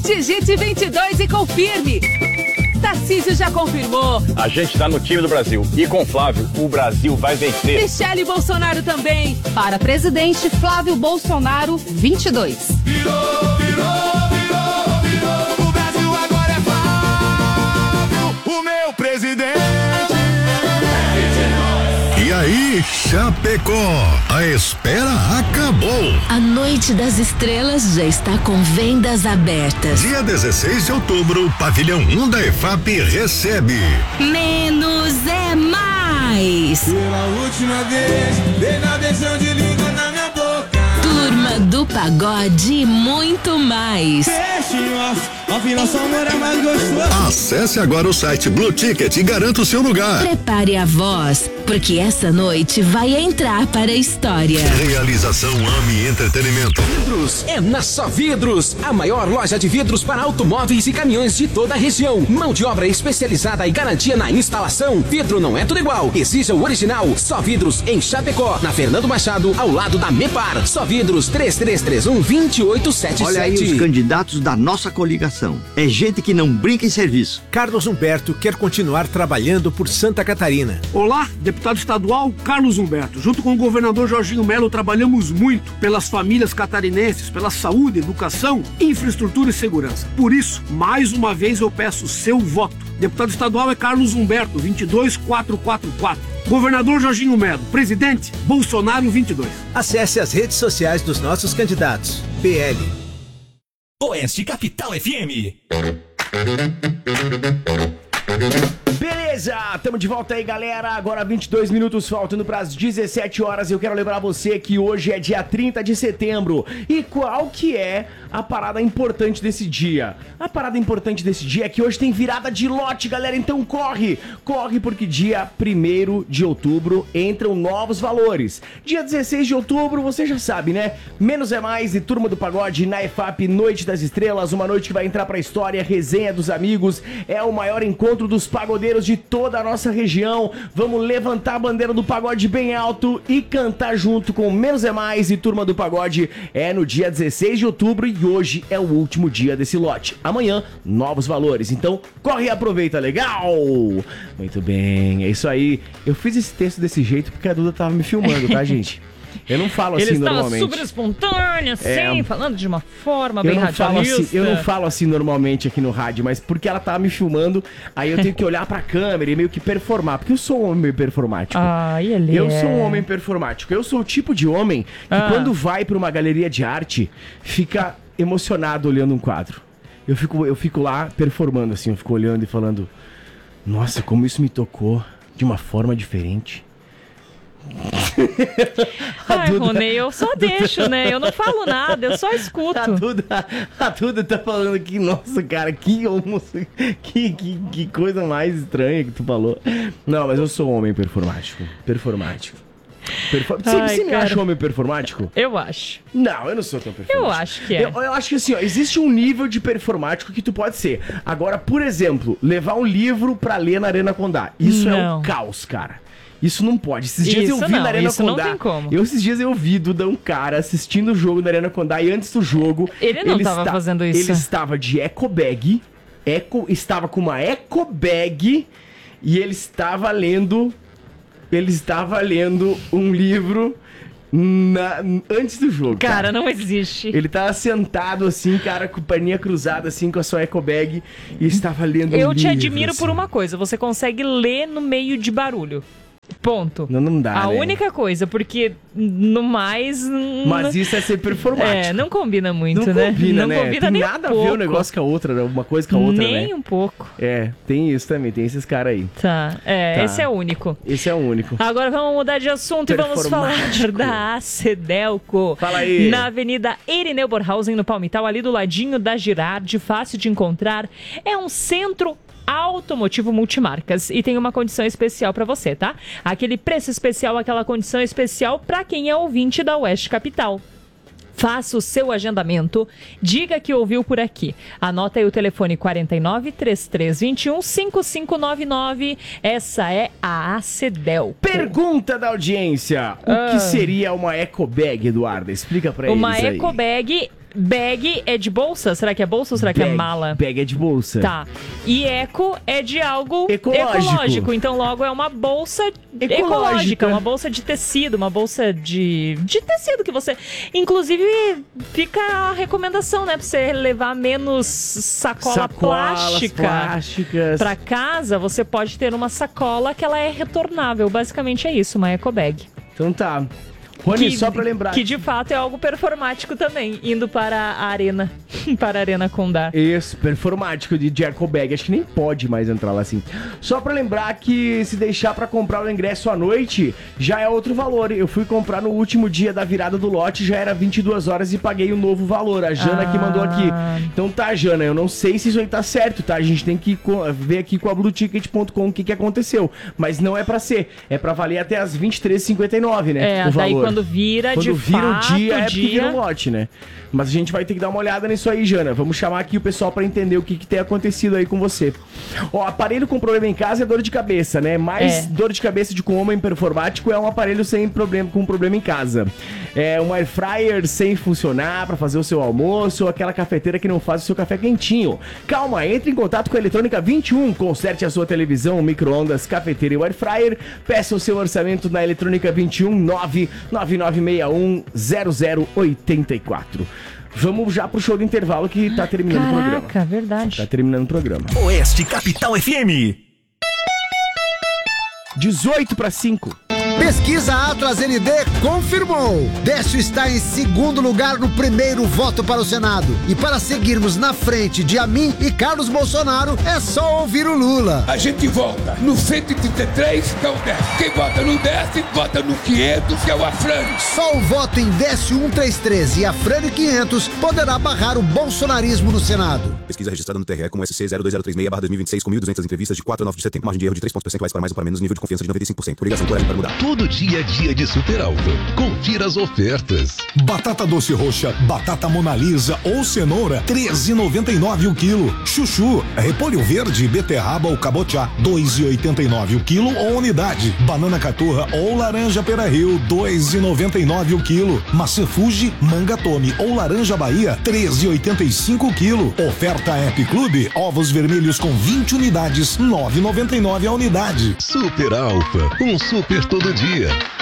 Digite 22 e confirme. Tarcísio já confirmou. A gente tá no time do Brasil. E com Flávio, o Brasil vai vencer. Michele Bolsonaro também. Para presidente, Flávio Bolsonaro, 22. Virou. O Brasil agora é Flávio, o meu presidente. E aí, Chapecó, a espera acabou. A Noite das Estrelas já está com vendas abertas. Dia 16 de outubro, Pavilhão 1 da EFAP recebe Menos é mais. Pela última vez, dei na beijão de língua na minha boca. Turma do Pagode e muito mais. Afinal, seu amor é mais gostoso. Acesse agora o site Blue Ticket e garanta o seu lugar. Prepare a voz, porque essa noite vai entrar para a história. Realização AMI Entretenimento. Vidros é na Só Vidros, a maior loja de vidros para automóveis e caminhões de toda a região. Mão de obra especializada e garantia na instalação. Vidro não é tudo igual, exija o original. Só Vidros em Chapecó, na Fernando Machado, ao lado da Mepar. Só Vidros 3331-2877. Olha aí os candidatos da nossa coligação. É gente que não brinca em serviço. Carlos Humberto quer continuar trabalhando por Santa Catarina. Olá, deputado estadual Carlos Humberto. Junto com o governador Jorginho Melo, trabalhamos muito pelas famílias catarinenses, pela saúde, educação, infraestrutura e segurança. Por isso, mais uma vez eu peço seu voto. Deputado estadual é Carlos Humberto, 22444. Governador Jorginho Melo. Presidente, Bolsonaro, 22. Acesse as redes sociais dos nossos candidatos. PL. Oeste Capital FM. Beleza, tamo de volta aí, galera. Agora 22 minutos faltando para as 17 horas. Eu quero lembrar você que hoje é dia 30 de setembro. E qual que é a parada importante desse dia? A parada importante desse dia é que hoje tem virada de lote, galera. Então corre porque dia 1º de outubro entram novos valores. Dia 16 de outubro, você já sabe, né? Menos é mais e Turma do Pagode na EFAP Noite das Estrelas. Uma noite que vai entrar pra história, resenha dos amigos. É o maior encontro dos pagodeiros de toda a nossa região. Vamos levantar a bandeira do pagode bem alto e cantar junto com Menos é Mais e Turma do Pagode. É no dia 16 de outubro e hoje é o último dia desse lote. Amanhã, novos valores. Então, corre e aproveita, legal? Muito bem, é isso aí. Eu fiz esse texto desse jeito porque a Duda tava me filmando, tá, gente? Eu não falo assim normalmente. Ele estava super espontâneo, assim, falando de uma forma bem radialista. Eu não falo assim normalmente aqui no rádio, mas porque ela tava me filmando, aí eu tenho que olhar pra câmera e meio que performar, porque eu sou um homem performático. Eu sou um homem performático. Eu sou o tipo de homem que quando vai pra uma galeria de arte, fica emocionado olhando um quadro. Eu fico lá performando assim, eu fico olhando e falando, nossa, como isso me tocou de uma forma diferente. Rony, eu só deixo, né? Eu não falo nada, eu só escuto. A Duda tá falando aqui, nossa, cara, que coisa mais estranha que tu falou. Não, mas eu sou um homem performático. Você me acha homem performático? Eu acho. Não, eu não sou tão performático. Eu acho que é. Eu acho que assim, ó, existe um nível de performático que tu pode ser. Agora, por exemplo, levar um livro pra ler na Arena Condá. Isso é um caos, cara. Isso não pode. Esses dias eu vi na Arena Condá. Não tem como. Esses dias eu vi, Duda, um cara assistindo o jogo da Arena Condá e antes do jogo... Ele não estava fazendo isso. Ele estava de eco bag, estava com uma eco bag e ele estava lendo um livro antes do jogo. Cara, não existe. Ele tava sentado assim, cara, com a perninha cruzada, assim, com a sua eco bag e estava lendo um livro. Eu te admiro assim. Por uma coisa, você consegue ler no meio de barulho. Ponto. Não dá, A única coisa, porque no mais... Mas isso é ser performático. Não combina muito, né? Não combina, né? Combina tem nem nada um pouco. A ver um negócio com a outra, né? Uma coisa com a outra, nem né? um pouco. Tem isso também, tem esses caras aí. Tá, esse é o único. Esse é o único. Agora vamos mudar de assunto e vamos falar da Acedelco. Fala aí. Na Avenida Irineu Borhausen, no Palmital, ali do ladinho da Girardi, fácil de encontrar. É um centro automotivo multimarcas e tem uma condição especial pra você, tá? Aquele preço especial, aquela condição especial pra quem é ouvinte da Oeste Capital. Faça o seu agendamento, diga que ouviu por aqui. Anota aí o telefone 49-3321-5599. Essa é a Acedelco. Pergunta da audiência: o que seria uma ecobag, Eduarda? Explica pra eles aí. Uma ecobag Bag é de bolsa? Será que é bolsa ou será que é mala? Bag é de bolsa. Tá. E eco é de algo ecológico. Então, logo é uma bolsa ecológica. Uma bolsa de tecido, uma bolsa de tecido que você... Inclusive, fica a recomendação, né? Pra você levar menos sacolas plásticas pra casa, você pode ter uma sacola que ela é retornável. Basicamente é isso, uma eco bag. Então tá. Rony, só pra lembrar... Que de fato é algo performático também, indo para a arena, para a Arena Condá. Isso, performático de eco bag, acho que nem pode mais entrar lá assim. Só pra lembrar que se deixar pra comprar o ingresso à noite, já é outro valor. Eu fui comprar no último dia da virada do lote, já era 22 horas e paguei o novo valor. A Jana que mandou aqui. Então tá, Jana, eu não sei se isso aí tá certo, tá? A gente tem que ver aqui com a blueticket.com o que aconteceu. Mas não é pra ser, é pra valer até as 23h59, né? É, daí quando vira de fato o dia, é porque vira o lote, né? Mas a gente vai ter que dar uma olhada nisso aí, Jana. Vamos chamar aqui o pessoal pra entender o que tem acontecido aí com você. Ó, aparelho com problema em casa é dor de cabeça, né? Mais dor de cabeça de com homem performático é um aparelho com problema em casa. É um air fryer sem funcionar pra fazer o seu almoço ou aquela cafeteira que não faz o seu café quentinho. Calma, entre em contato com a Eletrônica 21, conserte a sua televisão, micro-ondas, cafeteira e o air fryer. Peça o seu orçamento na Eletrônica 21 99961 0084. Vamos já pro show do intervalo que tá terminando o programa. Caraca, verdade. Tá terminando o programa. Oeste Capital FM. 18:05. Pesquisa Atlas ND confirmou. Décio está em segundo lugar no primeiro voto para o Senado. E para seguirmos na frente de Amin e Carlos Bolsonaro, é só ouvir o Lula. A gente vota no 133, que é o Décio. Quem vota no Décio, vota no 500, que é o Afrânio. Só o voto em Décio 133 e Afrânio 500 poderá barrar o bolsonarismo no Senado. Pesquisa registrada no TRE com SC 02036/2026 com 1.200 entrevistas de 4 a 9 de setembro. Margem de erro de 3 pontos percentuais para mais ou para menos, nível de confiança de 95%. Obrigação por para mudar. Todo dia é dia de Super Alfa. Confira as ofertas. Batata doce roxa, batata Mona Lisa ou cenoura, 13,99 o quilo. Chuchu, repolho verde, beterraba ou cabotiá, 2,89 o quilo ou unidade. Banana caturra ou laranja Pera Rio, 2,99 o quilo. Maçã Fuji, manga Tome ou laranja Bahia, 13,85 o quilo. Oferta App Clube, ovos vermelhos com 20 unidades, 9,99 a unidade. Super Alfa, um super todo dia.